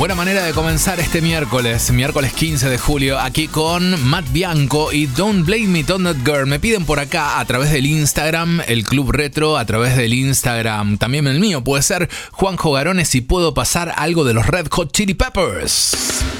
Buena manera de comenzar este miércoles 15 de julio, aquí con Matt Bianco y Don't Blame Me on That Girl. Me piden por acá a través del Instagram, el Club Retro, a través del Instagram, también el mío, puede ser Juanjo Garones, si puedo pasar algo de los Red Hot Chili Peppers.